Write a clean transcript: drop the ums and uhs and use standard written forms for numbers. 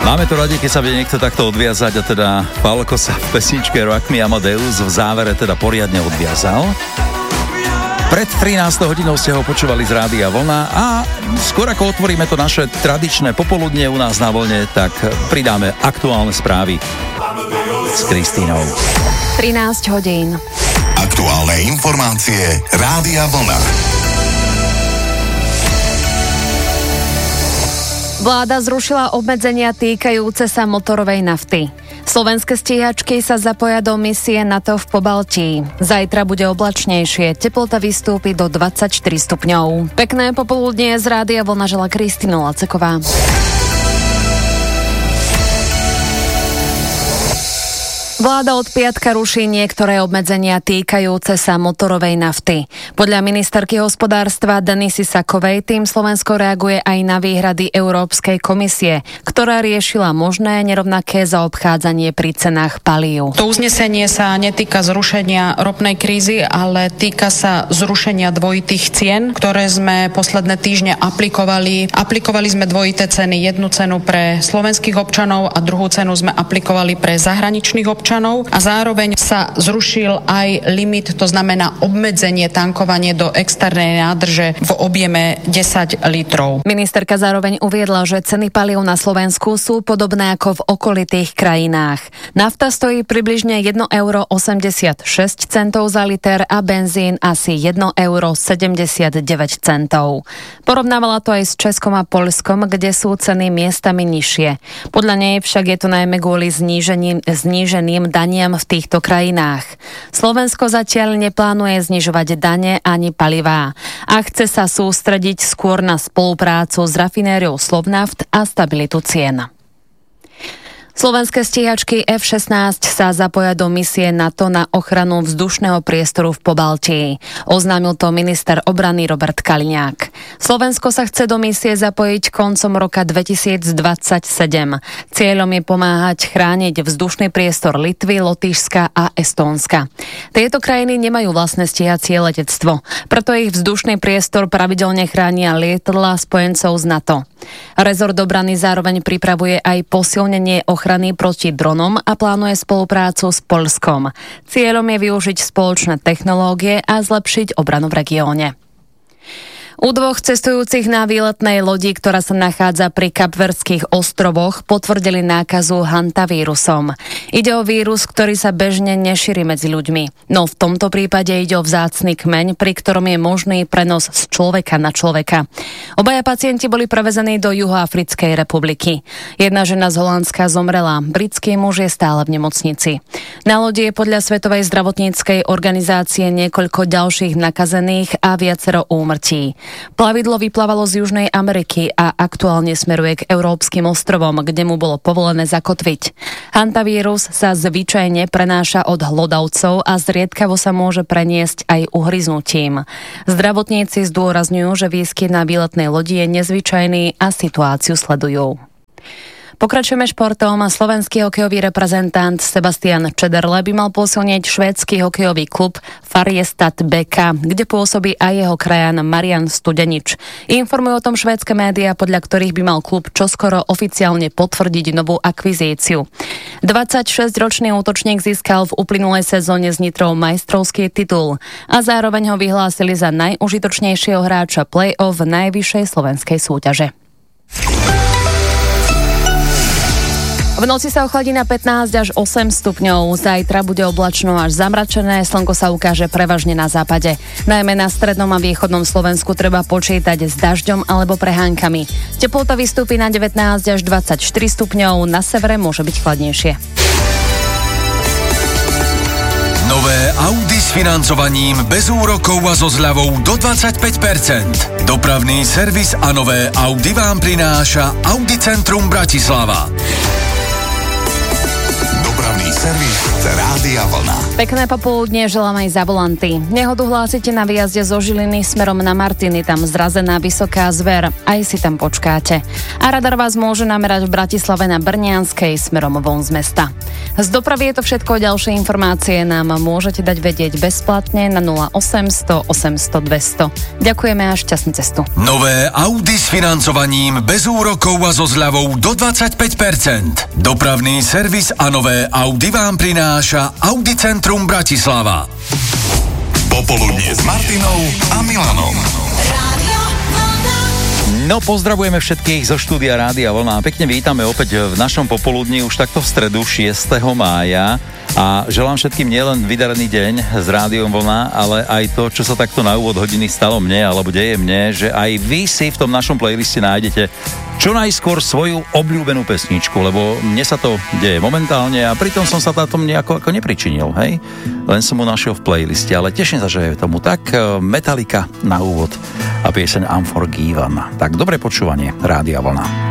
Máme to radi, keď sa vie niekto takto odviazať, a teda Falko sa v pesničke Rock Me Amadeus v závere teda poriadne odviazal. Pred 13 hodinou ste ho počúvali z Rádia Vlna a skôr ako otvoríme to naše tradičné popoludnie u nás na Vlne, tak pridáme aktuálne správy s Kristínou. 13 hodín. Aktuálne informácie Rádia Vlna. Vláda zrušila obmedzenia týkajúce sa motorovej nafty. Slovenské stíhačky sa zapoja do misie NATO v Pobaltí. Zajtra bude oblačnejšie, teplota vystúpi do 24 stupňov. Pekné popoludnie z Rádia Vlna žela Kristína Laceková. Vláda od piatka ruší niektoré obmedzenia týkajúce sa motorovej nafty. Podľa ministerky hospodárstva Denisy Sakovej tým Slovensko reaguje aj na výhrady Európskej komisie, ktorá riešila možné nerovnaké zaobchádzanie pri cenách palív. To uznesenie sa netýka zrušenia ropnej krízy, ale týka sa zrušenia dvojitých cien, ktoré sme posledné týždne aplikovali. Aplikovali sme dvojité ceny, jednu cenu pre slovenských občanov a druhú cenu sme aplikovali pre zahraničných občanov. A zároveň sa zrušil aj limit, to znamená obmedzenie tankovanie do externej nádrže v objeme 10 litrov. Ministerka zároveň uviedla, že ceny palív na Slovensku sú podobné ako v okolitých krajinách. Nafta stojí približne 1,86 € za liter a benzín asi 1,79 €. Porovnávala to aj s Českom a Poľskom, kde sú ceny miestami nižšie. Podľa nej však je to najmä kvôli zníženým daniam v týchto krajinách. Slovensko zatiaľ neplánuje znižovať dane ani palivá a chce sa sústrediť skôr na spoluprácu s rafinériou Slovnaft a stabilitu cien. Slovenské stíhačky F-16 sa zapoja do misie NATO na ochranu vzdušného priestoru v Pobaltí. Oznámil to minister obrany Robert Kaliňák. Slovensko sa chce do misie zapojiť koncom roka 2027. Cieľom je pomáhať chrániť vzdušný priestor Litvy, Lotyšska a Estónska. Tieto krajiny nemajú vlastné stíhacie letectvo, preto ich vzdušný priestor pravidelne chránia lietadlá spojencov z NATO. Rezort obrany zároveň pripravuje aj posilnenie ochrany proti dronom a plánuje spoluprácu s Poľskom. Cieľom je využiť spoločné technológie a zlepšiť obranu v regióne. U dvoch cestujúcich na výletnej lodi, ktorá sa nachádza pri Kapverdských ostrovoch, potvrdili nákazu hantavírusom. Ide o vírus, ktorý sa bežne nešíri medzi ľuďmi. No v tomto prípade ide o vzácny kmeň, pri ktorom je možný prenos z človeka na človeka. Obaja pacienti boli prevezení do Juhoafrickej republiky. Jedna žena z Holandska zomrela, britský muž je stále v nemocnici. Na lodi je podľa Svetovej zdravotníckej organizácie niekoľko ďalších nakazených a viacero úmrtí. Plavidlo vyplávalo z Južnej Ameriky a aktuálne smeruje k európskym ostrovom, kde mu bolo povolené zakotviť. Hantavírus sa zvyčajne prenáša od hlodavcov a zriedkavo sa môže preniesť aj uhryznutím. Zdravotníci zdôrazňujú, že výskyt na výletnej lodi je nezvyčajný a situáciu sledujú. Pokračujeme športom. Slovenský hokejový reprezentant Sebastian Čederle by mal posilniť švédsky hokejový klub Färjestad BK, kde pôsobí aj jeho krajan Marian Studenič. Informujú o tom švédske médiá, podľa ktorých by mal klub čoskoro oficiálne potvrdiť novú akvizíciu. 26-ročný útočník získal v uplynulej sezóne s Nitrou majstrovský titul a zároveň ho vyhlásili za najúžitočnejšieho hráča play-off najvyššej slovenskej súťaže. V noci sa ochladí na 15 až 8 stupňov. Zajtra bude oblačno až zamračené, slnko sa ukáže prevažne na západe. Najmä na strednom a východnom Slovensku treba počítať s dažďom alebo prehánkami. Teplota vystúpi na 19 až 24 stupňov, na severe môže byť chladnejšie. Nové Audi s financovaním bez úrokov a so zľavou do 25%. Dopravný servis a nové Audi vám prináša Audi Centrum Bratislava. servis Rádia Vlna. Pekné popoludnie želám aj za volanty. Nehodu hlásite na výjazde zo Žiliny smerom na Martiny, tam zrazená vysoká zver. Aj si tam počkáte. A radar vás môže namerať v Bratislave na Brnianskej smerom von z mesta. Z dopravy je to všetko. Ďalšie informácie nám môžete dať vedieť bezplatne na 0800 800 200. Ďakujeme a šťastnú cestu. Nové Audi s financovaním bez úrokov a so zľavou do 25%. Dopravný servis a nové Audi vám prináša Audi Centrum Bratislava. Popoludnie s Martinou a Milanom. No, pozdravujeme všetkých zo štúdia Rádia Vlna a pekne vítame opäť v našom popoludní už takto v stredu 6. mája a želám všetkým nielen vydarený deň s Rádiom Vlna, ale aj to, čo sa takto na úvod hodiny stalo mne alebo deje mne, že aj vy si v tom našom playliste nájdete čo najskôr svoju obľúbenú pesničku, lebo mne sa to deje momentálne a pritom som sa na tom nejako ako nepričinil, hej? Len som mu našiel v playliste, ale teším sa, že je tomu tak. Metallica na úvod a pieseň Unforgiven. Tak dobré počúvanie Rádia Vlna.